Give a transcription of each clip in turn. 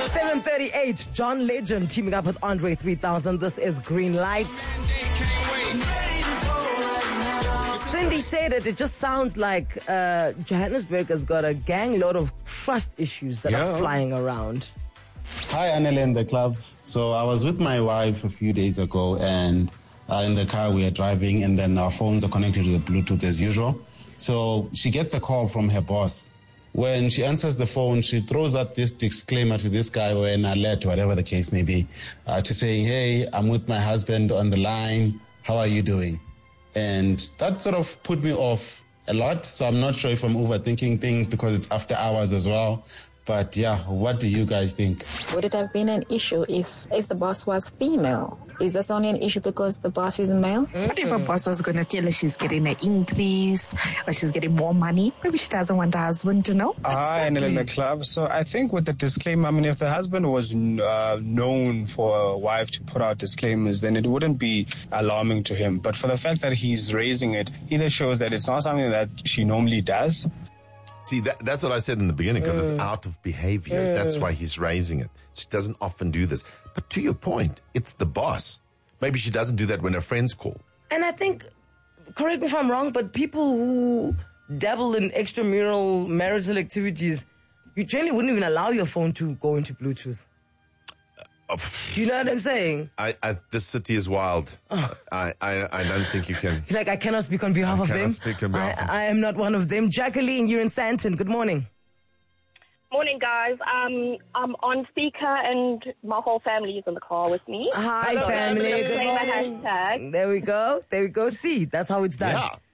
7:38. John Legend teaming up with Andre 3000. This is Green Light. Cindy said that it just sounds like Johannesburg has got a gang load of trust issues that are flying around. Hi, Annele and the club. So I was with my wife a few days ago, and in the car we are driving, and then our phones are connected to the Bluetooth as usual. So she gets a call from her boss. When she answers the phone, she throws out this disclaimer to this guy or an alert, whatever the case may be, to say, hey, I'm with my husband on the line. How are you doing? And that sort of put me off a lot. So I'm not sure if I'm overthinking things because it's after hours as well. But yeah, what do you guys think? Would it have been an issue if the boss was female? Is this only an issue because the boss is male? What if a boss was going to tell her she's getting an increase or she's getting more money? Maybe she doesn't want her husband to know. And in the club. So I think with the disclaimer, I mean, if the husband was known for a wife to put out disclaimers, then it wouldn't be alarming to him. But for the fact that he's raising it, either shows that it's not something that she normally does. See, that's what I said in the beginning, because it's out of behavior. That's why he's raising it. She doesn't often do this. But to your point, it's the boss. Maybe she doesn't do that when her friends call. And I think, correct me if I'm wrong, but people who dabble in extramural marital activities, you generally wouldn't even allow your phone to go into Bluetooth. Do you know what I'm saying? This city is wild. I don't think you can. Like, I cannot speak on behalf of them. I am not one of them. Jacqueline, you're in Sandton. Good morning. Morning, guys. I'm on speaker and my whole family is in the car with me. Hi, family. Good morning. Hashtag. There we go. There we go. See, that's how it's done.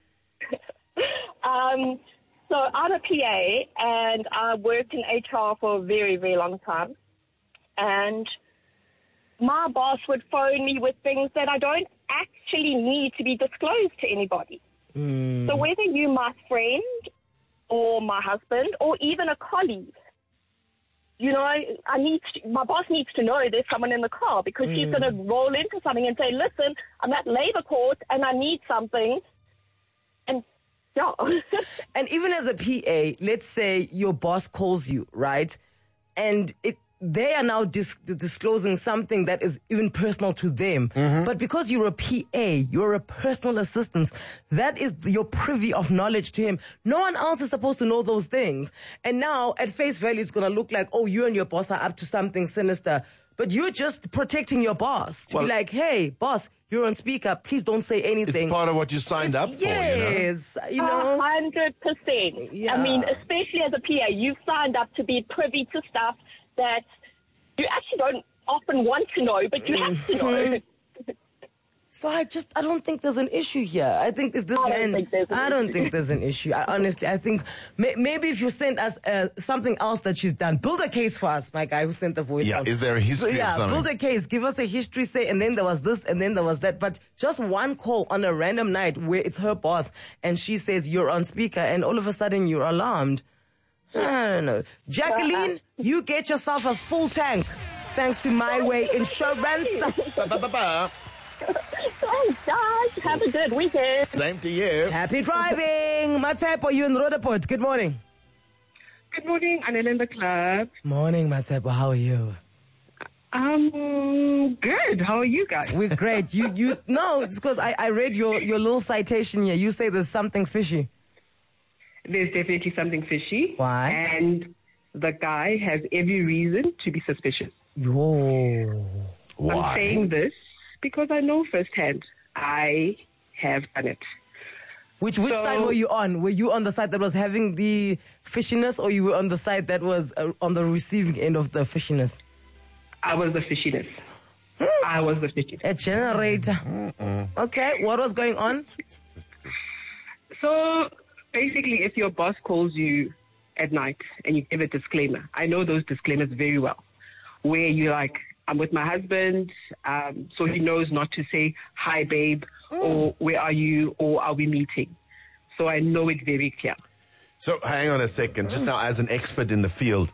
Yeah. So I'm a PA and I worked in HR for a very, very long time. And my boss would phone me with things that I don't actually need to be disclosed to anybody. So whether you're my friend or my husband or even a colleague, you know, my boss needs to know there's someone in the car because she's going to roll into something and say, listen, I'm at labor court and I need something. And yeah. And even as a PA, let's say your boss calls you, right? And they are now disclosing something that is even personal to them. But because you're a PA, you're a personal assistant, that is your privy of knowledge to him. No one else is supposed to know those things. And now, at face value, it's going to look like, oh, you and your boss are up to something sinister. But you're just protecting your boss to be like, hey, boss, you're on speaker. Please don't say anything. It's part of what you signed up for, yes, you know. 100%. Yeah. I mean, especially as a PA, you've signed up to be privy to stuff that you actually don't often want to know, but you have to know. So I don't think there's an issue here. I think if this I don't think there's an issue. I think maybe if you send us something else that she's done, build a case for us, my guy who sent the voice. Yeah, is there a history of something? Build a case. Give us a history, say, and then there was this, and then there was that. But just one call on a random night where it's her boss, and she says you're on speaker, and all of a sudden you're alarmed. I don't know. Jacqueline, you get yourself a full tank thanks to My Way Insurance. Thanks, guys. Have a good weekend. Same to you. Happy driving. Matsepo, you in Roodepoort. Good morning. Good morning, Annele in the club. Morning, Matsepo. How are you? Good. How are you guys? We're great. No, it's because I read your little citation here. You say there's something fishy. There's definitely something fishy. Why? And the guy has every reason to be suspicious. Whoa. Why? I'm saying this because I know firsthand. I have done it. Which side were you on? Were you on the side that was having the fishiness, or you were on the side that was on the receiving end of the fishiness? I was the fishiness. I was the fishiness. A generator. Okay, what was going on? So basically, if your boss calls you at night and you give a disclaimer, I know those disclaimers very well, where you're like, I'm with my husband, so he knows not to say, hi, babe, or where are you, or are we meeting? So I know it very clear. So hang on a second. Just now, as an expert in the field,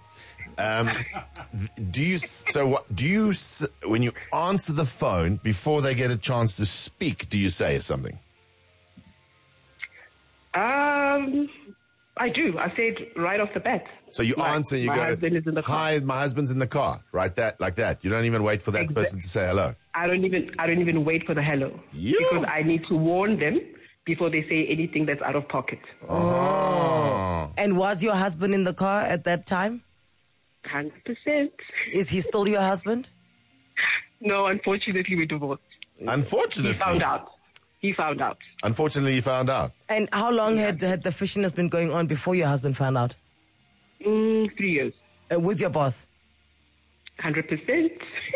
when you answer the phone, before they get a chance to speak, do you say something? I do. I said right off the bat. So you answer and you my go, husband is in the car. "Hi, my husband's in the car." Right, like that. You don't even wait for that person to say hello. I don't even wait for the hello. Because I need to warn them before they say anything that's out of pocket. Oh. And was your husband in the car at that time? 100%. Is he still your husband? No, unfortunately, we're divorced. Unfortunately. He found out. Unfortunately, he found out. And how long had the fishiness been going on before your husband found out? 3 years. With your boss? 100%.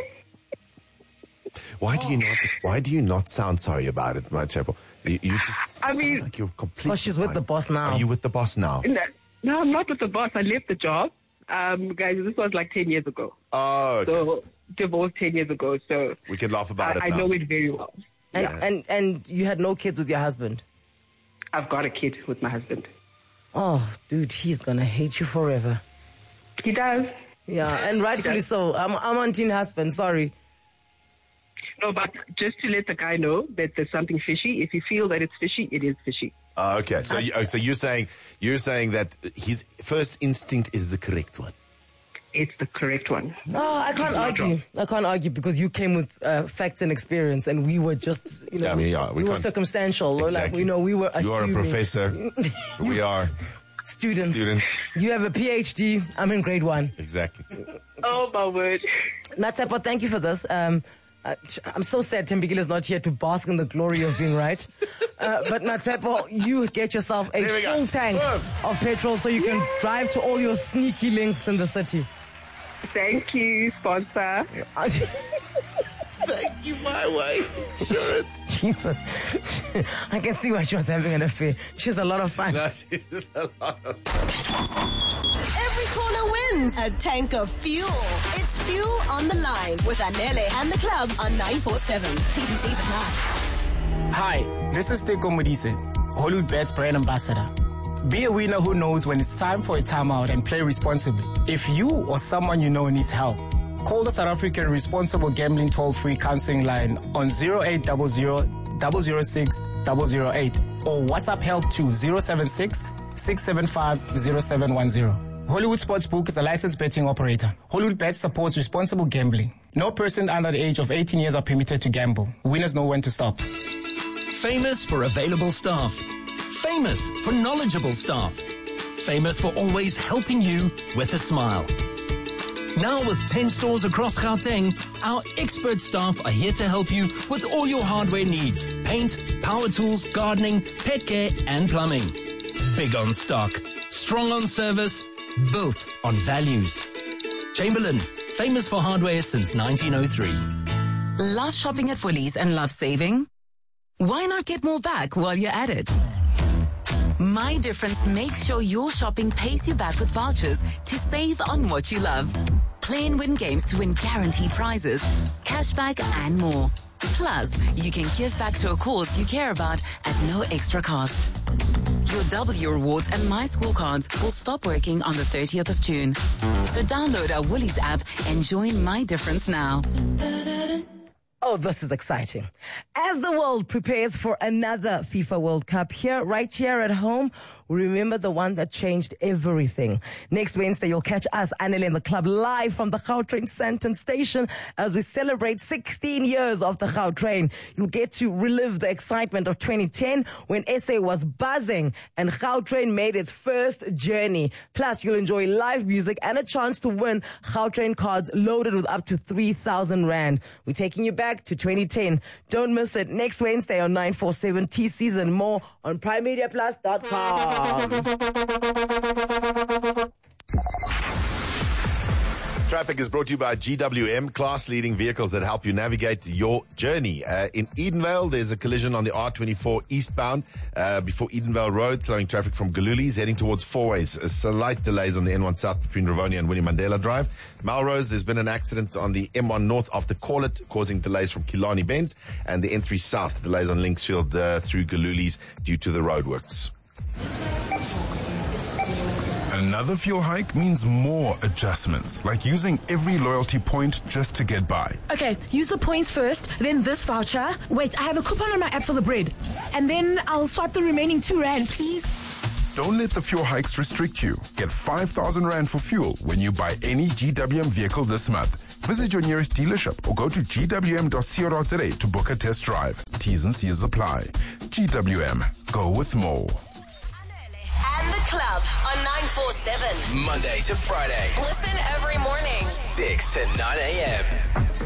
Why do you not sound sorry about it, my chapel? You just sound like you're completely. Oh, she's with the boss now. Are you with the boss now? No, I'm not with the boss. I left the job. Guys, this was like 10 years ago. Oh, okay. So, divorced 10 years ago. So we can laugh about it now. I know it very well. And you had no kids with your husband? I've got a kid with my husband. Oh, dude, he's going to hate you forever. He does. Yeah, and rightfully so. I'm on team husband, sorry. No, but just to let the guy know that there's something fishy. If you feel that it's fishy, it is fishy. Okay, so you're saying that his first instinct is the correct one. It's the correct one. No, I can't argue. I can't argue because you came with facts and experience, and we were just, we were circumstantial. Exactly. Like, we were assuming. You are a professor. We are students. You have a PhD. I'm in grade 1. Exactly. Oh my word. Natsepo, thank you for this. I'm so sad Thembekile is not here to bask in the glory of being right. But Natsepo, you get yourself a full tank of petrol so you can drive to all your sneaky links in the city. Thank you, sponsor. Thank you, my way. Insurance. Jesus. I can see why she was having an affair. She's a lot of fun. No, she's a lot of Every corner wins a tank of fuel. It's Fuel on the Line with Anele and the club on 947. T's and C's apply. Hi, this is Teko Modise, Hollywood Bets brand ambassador. Be a winner who knows when it's time for a timeout and play responsibly. If you or someone you know needs help, call the South African Responsible Gambling toll-free counseling line on 0800 006 008 or WhatsApp help to 076 675 0710. Hollywood Sportsbook is a licensed betting operator. Hollywood Bets supports responsible gambling. No person under the age of 18 years are permitted to gamble. Winners know when to stop. Famous for available staff. Famous for knowledgeable staff. Famous for always helping you with a smile. Now with 10 stores across Gauteng, our expert staff are here to help you with all your hardware needs. Paint, power tools, gardening, pet care and plumbing. Big on stock, strong on service, built on values. Chamberlain, famous for hardware since 1903. Love shopping at Woolies and love saving? Why not get more back while you're at it? My Difference makes sure your shopping pays you back with vouchers to save on what you love. Play and win games to win guaranteed prizes, cashback and more. Plus, you can give back to a cause you care about at no extra cost. Your W rewards and My School cards will stop working on the 30th of June. So download our Woolies app and join My Difference now. Oh, this is exciting. As the world prepares for another FIFA World Cup right here at home, we remember the one that changed everything. Next Wednesday, you'll catch us, Anele and the club, live from the Gautrain Sandton station as we celebrate 16 years of the Gautrain. You'll get to relive the excitement of 2010 when SA was buzzing and Gautrain made its first journey. Plus, you'll enjoy live music and a chance to win Gautrain cards loaded with up to 3,000 Rand. We're taking you back to 2010. Don't miss it next Wednesday on 947 T Season. More on primemediaplus.com. Traffic is brought to you by GWM, class-leading vehicles that help you navigate your journey. In Edenvale, there's a collision on the R24 eastbound before Edenvale Road, slowing traffic from Galuli's heading towards Fourways. Slight delays on the N1 South between Rivonia and Winnie Mandela Drive. Melrose, there's been an accident on the M1 North after Corlett, causing delays from Killarney Bends, and the N3 South, delays on Linksfield through Galuli's due to the roadworks. Another fuel hike means more adjustments, like using every loyalty point just to get by. Okay, use the points first, then this voucher. Wait, I have a coupon on my app for the bread. And then I'll swipe the remaining 2 Rand, please. Don't let the fuel hikes restrict you. Get 5,000 Rand for fuel when you buy any GWM vehicle this month. Visit your nearest dealership or go to gwm.co.za to book a test drive. T's and C's apply. GWM. Go with more. And the Club on 947. Monday to Friday. Listen every morning. 6 to 9 a.m.